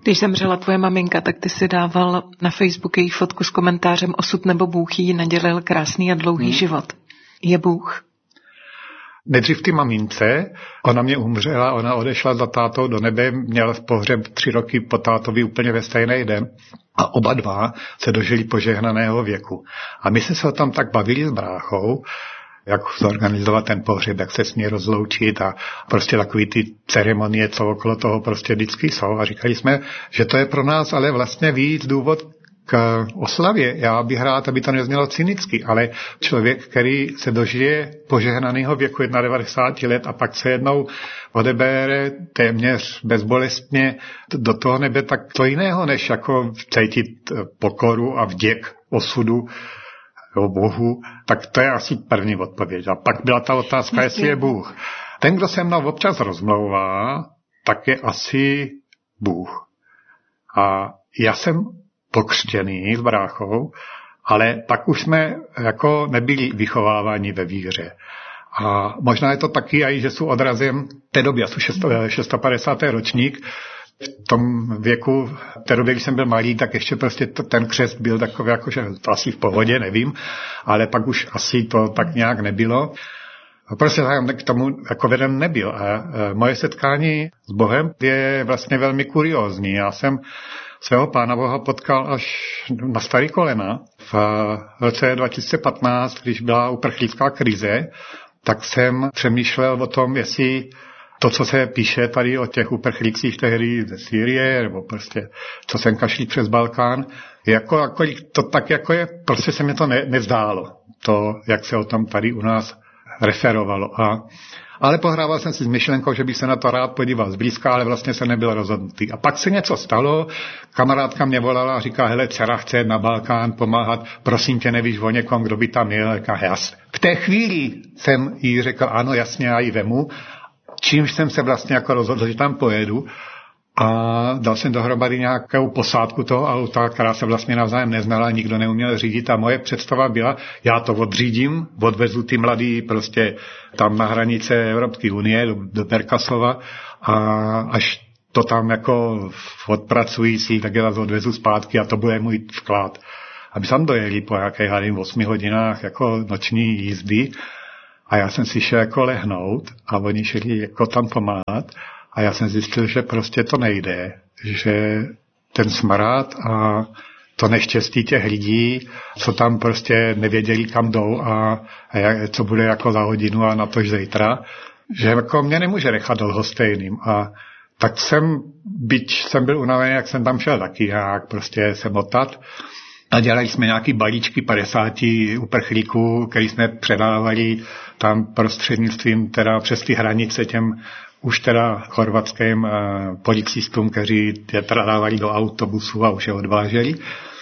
Když zemřela tvoje maminka, tak ty si dával na Facebook její fotku s komentářem Osud nebo Bůh jí nadělil krásný a dlouhý život. Je Bůh? Nejdřív ty mamince, ona mě umřela, ona odešla za tátou do nebe, měla pohřeb 3 roky po tátovi úplně ve stejný den a oba dva se dožili požehnaného věku. A my jsme se tam tak bavili s bráchou, jak zorganizovat ten pohřeb, jak se smí rozloučit a prostě takový ty ceremonie, co okolo toho prostě vždycky jsou. A říkali jsme, že to je pro nás ale vlastně víc důvod k oslavě. Já bych rád, aby to neznělo cynicky, ale člověk, který se dožije požehnaného věku 91 let a pak se jednou odebere téměř bezbolestně do toho nebe, tak to jiného, než jako cítit pokoru a vděk osudu o Bohu, tak to je asi první odpověď. A pak byla ta otázka, jestli je Bůh. Ten, kdo se mnou občas rozmlouvá, tak je asi Bůh. A já jsem pokřtěný s bráchou, ale pak už jsme jako nebyli vychováváni ve víře. A možná je to taky i, že jsou odrazem té doby, já jsem 650. ročník, v tom věku, v té době, když jsem byl malý, tak ještě prostě ten křest byl takový, jakože to asi v pohodě, nevím, ale pak už asi to tak nějak nebylo. A prostě jsem k tomu jako veden nebyl. A moje setkání s Bohem je vlastně velmi kuriózní. Já jsem svého Pána Boha potkal až na starý kolena. V roce 2015, když byla uprchlická krize, tak jsem přemýšlel o tom, jestli to, co se píše tady o těch uprchlících tehdy ze Sýrie, nebo prostě co sem kašlí přes Balkán, to tak jako je, prostě se mi to nezdálo, to, jak se o tom tady u nás referovalo. Ale pohrával jsem si s myšlenkou, že bych se na to rád podíval zblízka, ale vlastně se nebyl rozhodnutý. A pak se něco stalo, kamarádka mě volala a říká, hele, dcera chce jet na Balkán pomáhat, prosím tě, nevíš o někom, kdo by tam jel? V té chvíli jsem jí řekl, ano, jasně, já ji vemu, čímž jsem se vlastně jako rozhodl, že tam pojedu a dal jsem dohromady nějakou posádku toho auta, která se vlastně navzájem neznala, nikdo neuměl řídit a moje představa byla, já to odřídím, odvezu ty mladý prostě tam na hranice Evropské unie do Berkaslova a až to tam jako odpracující, tak je vás odvezu zpátky a to bude můj vklad. Aby tam dojeli po nějakých 8 hodinách jako noční jízdy a já jsem si šel jako lehnout a oni šli jako tam pomáhat a já jsem zjistil, že prostě to nejde, že ten smrad a to neštěstí těch lidí, co tam prostě nevěděli, kam jdou a co bude jako za hodinu a na tož zítra, že jako mě nemůže nechat lhostejným. A tak byť jsem byl unavený, jak jsem tam šel taky nějak prostě se motat. A dělali jsme nějaký balíčky 50 uprchlíků, který jsme předávali tam prostřednictvím teda přes ty hranice těm už teda chorvatským policistům, kteří je teda dávali do autobusu a už je odváželi.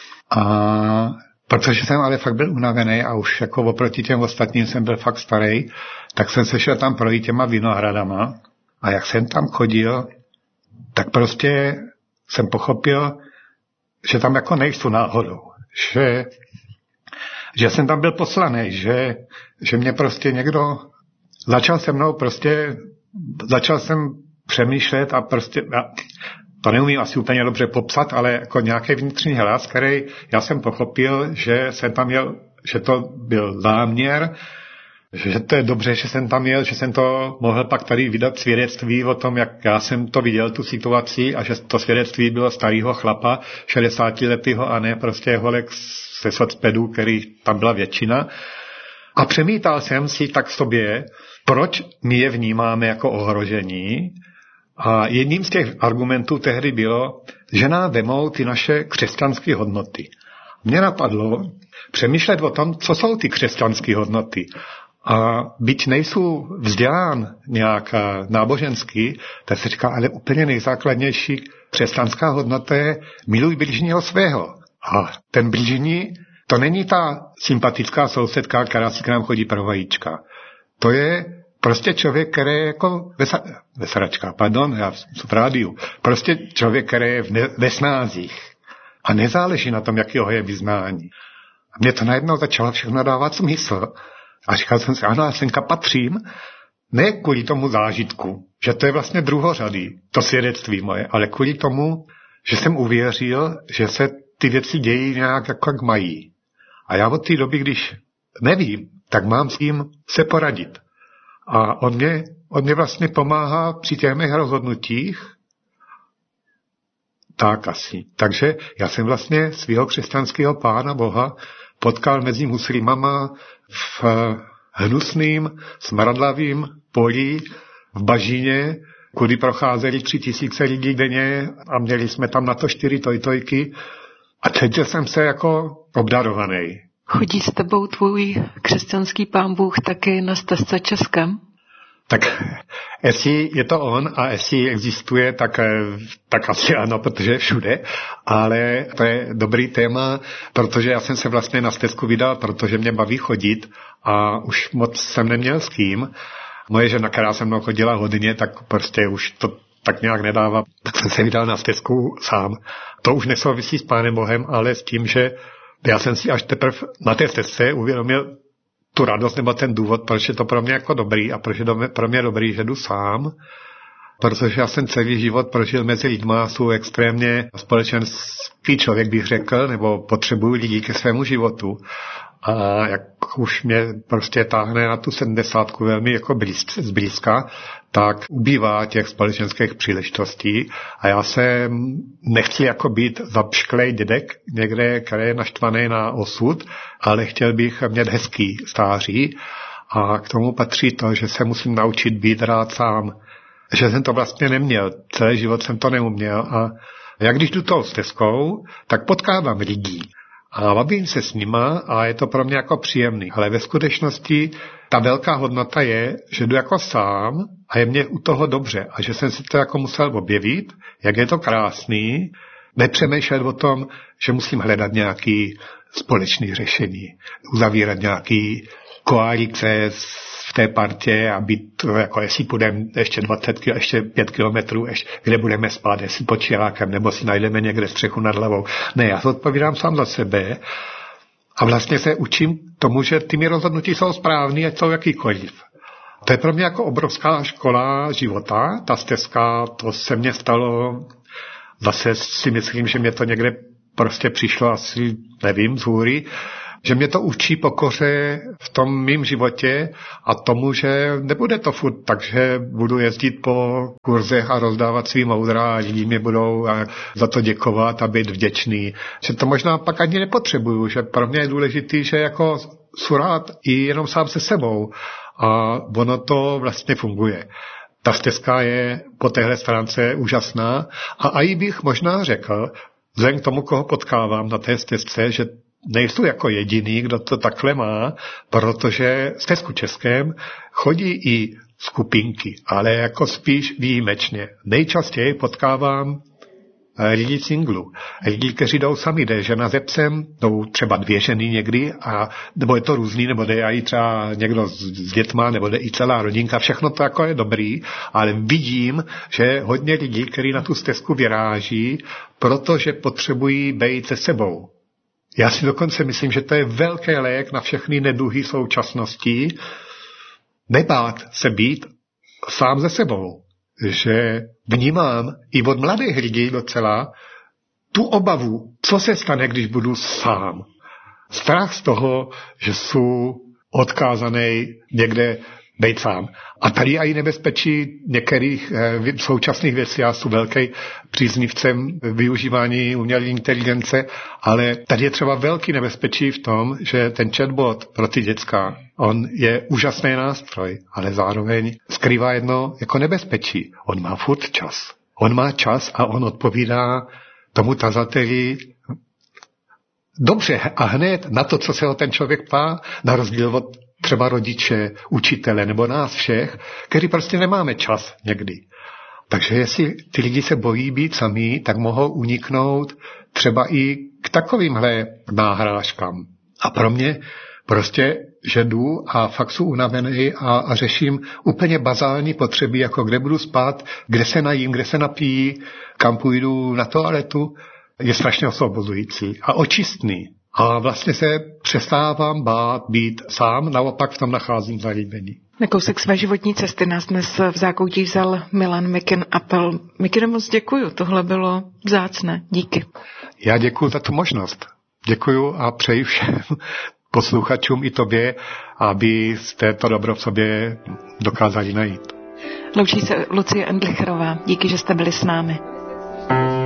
A protože jsem ale fakt byl unavený a už jako oproti těm ostatním jsem byl fakt starý, tak jsem se šel tam projít těma vinohradama a jak jsem tam chodil, tak prostě jsem pochopil, že tam jako nejsou náhodou. Že jsem tam byl poslaný, že mě prostě někdo začal jsem přemýšlet a prostě, to neumím asi úplně dobře popsat, ale jako nějaký vnitřní hlas, který já jsem pochopil, že jsem tam jel, že to byl záměr, že to je dobře, že jsem tam jel, že jsem to mohl pak tady vydat svědectví o tom, jak já jsem to viděl, tu situaci a že to svědectví bylo starého chlapa, 60letého a ne prostě holek ze socpedů, který tam byla většina. A přemítal jsem si tak v sobě, proč my je vnímáme jako ohrožení. A jedním z těch argumentů tehdy bylo, že nám vemou ty naše křesťanské hodnoty. Mně napadlo přemýšlet o tom, co jsou ty křesťanské hodnoty. A byť nejsou vzdělán nějak náboženský, tak se říká, ale úplně nejzákladnější křesťanská hodnota je miluj bližního svého. A ten bližní, to není ta sympatická sousedka, která si k nám chodí pro vajíčka. To je prostě člověk, který je jako vesračka, já jsem v rádiu. Prostě člověk, který je ve snázích. A nezáleží na tom, jakého je vyznání. A mě to najednou začalo všechno dávat smysl. A říkal jsem si, ano, já senka patřím, ne kvůli tomu zážitku, že to je vlastně druhořadý, to svědectví moje, ale kvůli tomu, že jsem uvěřil, že se ty věci dějí nějak jako jak mají. A já od té doby, když nevím, tak mám s tím se poradit. A on mě vlastně pomáhá při těch mých rozhodnutích. Tak asi. Takže já jsem vlastně svého křesťanského Pána Boha potkal mezi muslimama v hnusným, smradlavým poli v bažině, kudy procházeli 3000 lidí denně a měli jsme tam na to 4 tojtojky a cítil jsem se jako obdarovaný. Chodí s tebou tvůj křesťanský Pán Bůh taky na stezce Českem? Tak jestli je to on a jestli existuje, tak asi ano, protože je všude, ale to je dobrý téma, protože já jsem se vlastně na stezku vydal, protože mě baví chodit a už moc jsem neměl s kým. Moje žena, která se mnou chodila hodně, tak prostě už to tak nějak nedává, tak jsem se vydal na stezku sám. To už nesouvisí s Pánem Bohem, ale s tím, že já jsem si až teprve na té stezce uvědomil tu radost nebo ten důvod, proč je to pro mě jako dobrý a proč je pro mě dobrý, že jdu sám, protože já jsem celý život prožil mezi lidma, jsou extrémně společenský člověk, bych řekl, nebo potřebuju lidí ke svému životu. A jak už mě prostě táhne na tu 70 velmi jako zblízka, tak ubývá těch společenských příležitostí a já se nechci jako být zapšklej dědek někde, který je naštvaný na osud, ale chtěl bych mít hezký stáří a k tomu patří to, že se musím naučit být rád sám. Že jsem to vlastně neměl, celý život jsem to neuměl a jak když jdu tou stezkou, tak potkávám lidí. A bavím se s nima a je to pro mě jako příjemný. Ale ve skutečnosti ta velká hodnota je, že jdu jako sám a je mě u toho dobře. A že jsem si to jako musel objevit, jak je to krásný, nepřemýšlet o tom, že musím hledat nějaký společný řešení, uzavírat nějaký koalice v té partě a být, jako jestli půjdeme ještě 20 km, ještě 5 kilometrů, kde budeme spát, jestli pod čirákem, nebo si najdeme někde střechu nad hlavou. Ne, já to odpovídám sám za sebe a vlastně se učím tomu, že ty rozhodnutí jsou správný, ať jsou jakýkoliv. To je pro mě jako obrovská škola života, ta stezka, to se mně stalo, zase si myslím, že mě to někde prostě přišlo asi, nevím, z hůry, že mě to učí pokoře v tom mým životě a tomu, že nebude to furt tak, že budu jezdit po kurzech a rozdávat svý moudra a lidi mě budou za to děkovat a být vděčný. Že to možná pak ani nepotřebuju, že pro mě je důležitý, že jako jsou rád i jenom sám se sebou a ono to vlastně funguje. Ta stezka je po téhle stránce úžasná a i bych možná řekl, vzhledem k tomu, koho potkávám na té stezce, že nejsou jako jediný, kdo to takhle má, protože v stezku Českém chodí i skupinky, ale jako spíš výjimečně. Nejčastěji potkávám lidi singlu. Lidi, kteří jdou sami, jde žena se psem, jdou třeba 2 ženy někdy, nebo je to různý, nebo jde i třeba někdo s dětma, nebo jde i celá rodinka, všechno to jako je dobrý, ale vidím, že hodně lidí, kteří na tu stezku vyráží, protože potřebují být se sebou. Já si dokonce myslím, že to je velký lék na všechny neduhy současnosti, nebát se být sám ze sebou. Že vnímám i od mladých lidí docela tu obavu, co se stane, když budu sám. Strach z toho, že jsou odkázaný někde být sám. A tady i nebezpečí některých současných věcí. Já jsem velký příznivcem využívání umělé inteligence, ale tady je třeba velký nebezpečí v tom, že ten chatbot pro ty děcka, on je úžasný nástroj, ale zároveň skrývá jedno jako nebezpečí. On má furt čas. On má čas a on odpovídá tomu tazateli dobře a hned na to, co se ho ten člověk ptá, na rozdíl od třeba rodiče, učitele nebo nás všech, kteří prostě nemáme čas někdy. Takže jestli ty lidi se bojí být sami, tak mohou uniknout třeba i k takovýmhle náhrážkám. A pro mě prostě, že jdu a fakt jsou unavený a řeším úplně bazální potřeby, jako kde budu spát, kde se najím, kde se napijí, kam půjdu na toaletu, je strašně osvobozující a očistný. A vlastně se přestávám bát být sám, naopak v tom nacházím zalíbení. Na kousek své životní cesty nás dnes v zákoutí vzal Milan Mikin-Appel. Mikine, moc děkuju, tohle bylo vzácné. Díky. Já děkuju za tu možnost. Děkuju a přeji všem posluchačům i tobě, abyste to dobro v sobě dokázali najít. Loučí se Lucie Endlicherová. Díky, že jste byli s námi.